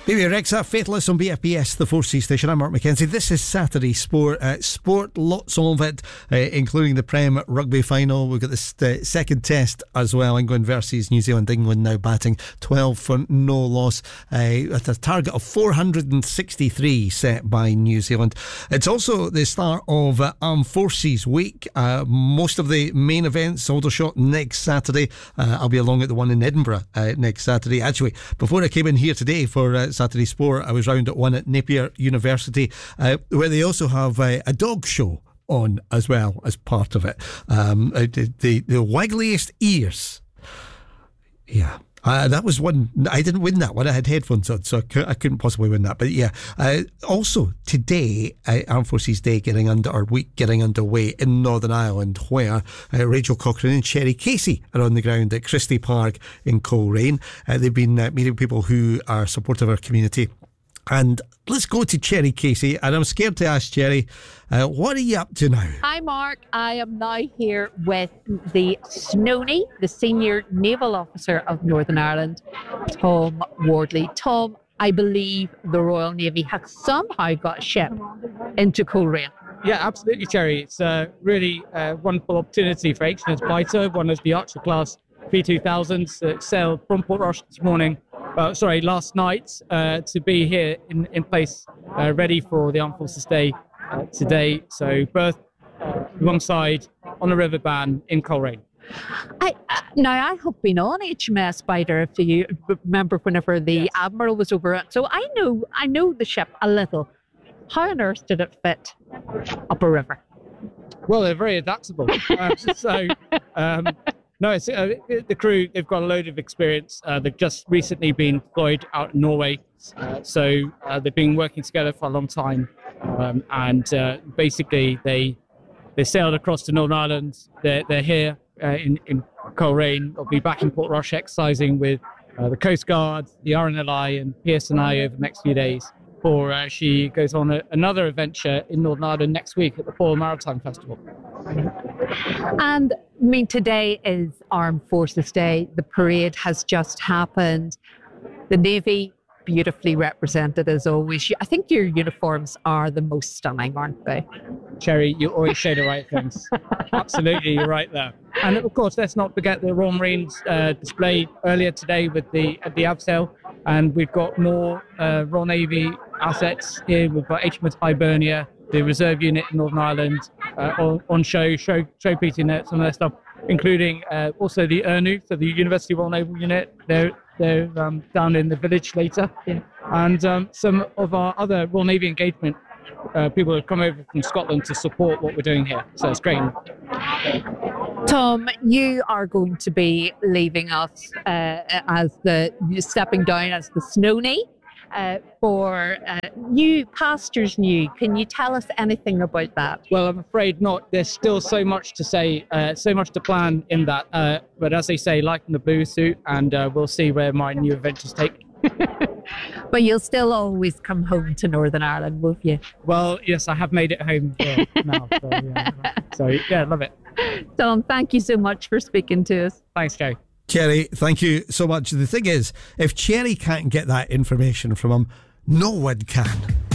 Baby Rexa, Faithless on BFBS, the 4C station. I'm Mark McKenzie. This is Saturday Sport. Sport, lots of it, including the Prem Rugby final. We've got the second test as well. England versus New Zealand. England now batting 12 for no loss, at a target of 463 set by New Zealand. It's also the start of Armed Forces Week. Most of the main events, Aldershot next Saturday. I'll be along at the one in Edinburgh next Saturday. Actually, before I came in here today for Saturday Sport, I was round at one at Napier University, where they also have a dog show on as well as part of it. The waggliest ears. Yeah. That was one. I didn't win that one. I had headphones on, so I couldn't possibly win that. But yeah, also today, Armed Forces Day week getting underway in Northern Ireland, where Rachel Cochrane and Cherry Casey are on the ground at Christie Park in Coleraine. They've been meeting people who are supportive of our community. And let's go to Cherry Casey, and I'm scared to ask Cherry, what are you up to now? Hi Mark, I am now here with the SNONI, the Senior Naval Officer of Northern Ireland, Tom Wardley. Tom, I believe the Royal Navy has somehow got a ship into Coleraine. Yeah, absolutely, Cherry. It's a really wonderful opportunity for HMS Biter, one of the Archer class P2000s that sailed from Portrush this morning. Last night, to be here in place, ready for the Armed Forces Day today. So berth alongside on the River Bann in Coleraine. I have been on HMS Biter, if you remember, whenever the Admiral was over it. So I know the ship a little. How on earth did it fit up a river? Well, they're very adaptable. No, it's the crew. They've got a load of experience. They've just recently been deployed out in Norway, so they've been working together for a long time. Basically, they sailed across to Northern Ireland. They're here in Coleraine. They'll be back in Portrush exercising with the Coast Guard, the RNLI, and PSNI over the next few days. Before she goes on another adventure in Northern Ireland next week at the Foyle Maritime Festival. And I mean, today is Armed Forces Day. The parade has just happened. The Navy, beautifully represented as always. I think your uniforms are the most stunning, aren't they? Cherry, you always say the right things. Absolutely, you're right there. And of course, let's not forget the Royal Marines display earlier today with the Abseil. And we've got more Royal Navy assets here. We've got HMS Hibernia, the Reserve Unit in Northern Ireland, on showpiecing some of their stuff, including also the ERNU, so the University Royal Naval Unit. They're down in the village later. Yeah. And some of our other Royal Navy engagement people have come over from Scotland to support what we're doing here. So it's great. Tom, you are going to be leaving us stepping down as the SNONI for New Pastures New. Can you tell us anything about that? Well, I'm afraid not. There's still so much to say, so much to plan in that. But as they say, life in the blue suit, and we'll see where my new adventures take. But you'll still always come home to Northern Ireland, won't you? Well, yes, I have made it home now. So yeah, love it. Tom, thank you so much for speaking to us. Thanks, Joe. Cherry, thank you so much. The thing is, if Cherry can't get that information from him, no one can.